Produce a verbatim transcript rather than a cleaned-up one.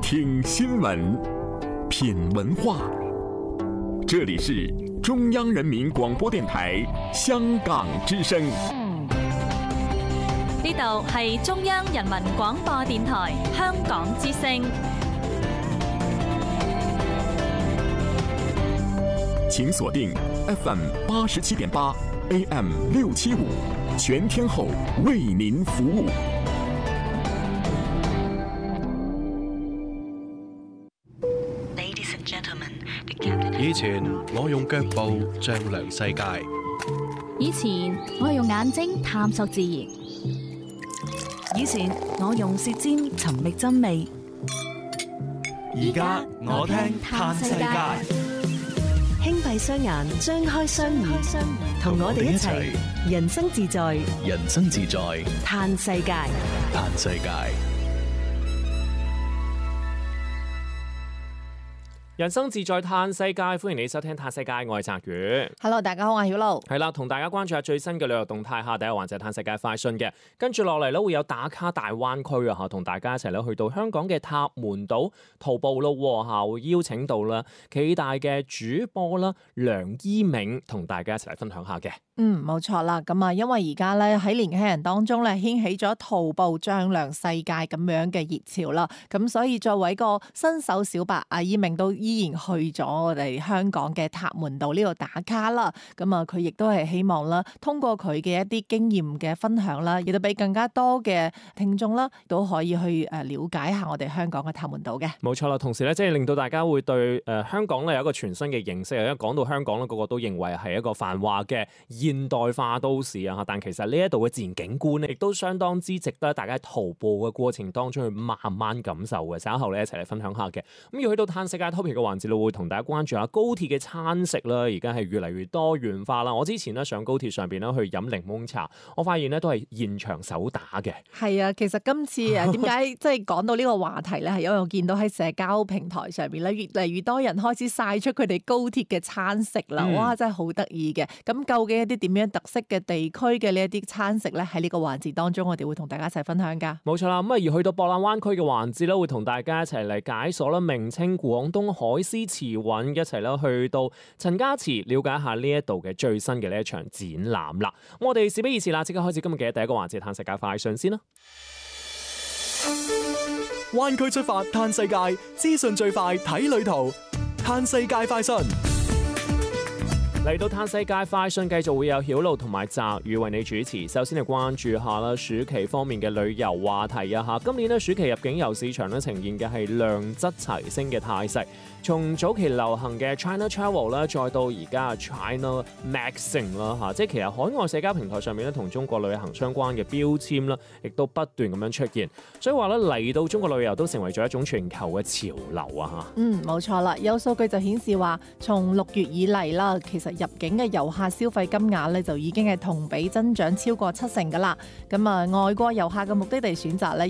聽新聞，品文化。這裡是中央人民廣播電台香港之聲。 呢度係中央人民廣播電台香港之聲。 請鎖定 F M 八十七點八 A M 六七五，全天候為您服務。 以前我用腳步丈量世界， 以前我用眼睛探索自然， 以前我用舌尖尋覓真味， 而家我聽嘆世界。 輕閉雙眼，張開雙耳，同我哋一齊人生自在， 人生自在嘆世界， 嘆世界。 人生自在嘆世界，歡迎你收聽嘆世界，我係澤宇。 Hello， 大家好，我係曉露。 係啦，同大家關注下最新嘅旅遊動態下，第一環就係嘆世界快訊嘅，跟住落嚟咧會有打卡大灣區啊，同大家一齊咧去到香港嘅塔門島徒步咯吓，會邀請到啦暨大嘅主播啦梁依銘同大家一齊嚟分享下嘅。 嗯，冇錯啦。咁啊，因為而家咧喺年輕人當中咧掀起咗徒步丈量世界咁樣嘅熱潮啦。咁所以作為一個新手小白，阿依銘都依然去咗我哋香港嘅塔門島呢度打卡啦。咁啊，佢亦都係希望啦，通過佢嘅一啲經驗嘅分享啦，亦都俾更加多嘅聽眾啦，都可以去誒了解下我哋香港嘅塔門島嘅。 冇錯啦，同時咧，即係令到大家會對誒香港咧有一個全新嘅認識。因為講到香港咧，個個都認為係一個繁華嘅現代化都市啊，但其實呢一度嘅自然景觀咧，亦都相當之值得大家徒步嘅過程當中去慢慢感受嘅。稍後咧一齊嚟分享下嘅。咁要去到嘆世界 topic 嘅環節，會同大家關注下高鐵嘅餐食啦。而家係越嚟越多元化啦。我之前咧上高鐵上邊咧去飲檸檬茶，我發現咧都係現場手打嘅。 係啊，其實今次啊，點解即係講到呢個話題咧，係因為我見到喺社交平台上邊咧，越嚟越多人開始曬出佢哋高鐵嘅餐食啦。嗯、哇，真係好得意嘅。咁究竟一啲點樣特色嘅地區嘅呢一啲餐食咧，喺呢個環節當中，我哋會同大家一齊分享噶。 冇錯啦，咁啊而去到博覽灣區嘅環節咧，會同大家一齊嚟解鎖啦名稱廣東海獅慈韻，一齊咧去到陳家祠了解下呢一度嘅最新嘅呢一場展覽啦。咁我哋事不宜遲啦，即刻開始今日嘅第一個環節，嘆世界快訊先啦。 灣區出發嘆世界，資訊最快睇旅途，嘆世界快訊。 嚟到嘆世界快訊，繼續會有曉露同埋澤宇為你主持。首先係關注下啦，暑期方面嘅旅遊話題啊吓。今年咧暑期入境遊市場咧呈現嘅係量質齊升嘅態勢。從早期流行嘅 China Travel 啦，再到而家 China Maxing 啦嚇，即係其實海外社交平台上面咧同中國旅行相關嘅標籤啦，亦都不斷咁樣出現，所以話咧嚟到中國旅遊都成為咗一種全球嘅潮流啊嚇。 嗯，冇錯啦，有數據就顯示話，從六月以嚟啦，其實入境嘅遊客消費金額咧就已經係同比增長超過七成噶啦。咁啊，外國遊客嘅目的地選擇咧